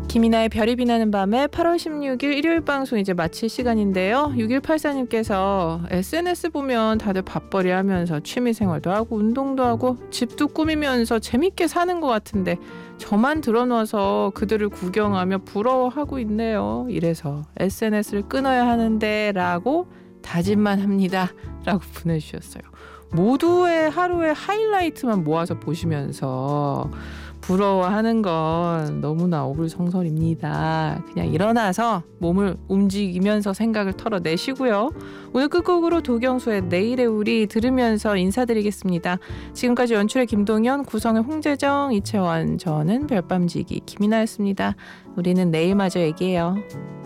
김이나의 별이 빛나는 밤에 8월 16일 일요일 방송 이제 마칠 시간인데요. 6184님께서 SNS 보면 다들 밥벌이 하면서 취미생활도 하고 운동도 하고 집도 꾸미면서 재밌게 사는 것 같은데 저만 들어놓아서 그들을 구경하며 부러워하고 있네요. 이래서 SNS를 끊어야 하는데 라고 다짐만 합니다. 라고 보내주셨어요. 모두의 하루의 하이라이트만 모아서 보시면서 부러워하는 건 너무나 어불성설입니다. 그냥 일어나서 몸을 움직이면서 생각을 털어내시고요. 오늘 끝곡으로 도경수의 내일의 우리 들으면서 인사드리겠습니다. 지금까지 연출의 김동현, 구성의 홍재정, 이채원, 저는 별밤지기 김이나였습니다. 우리는 내일 마저 얘기해요.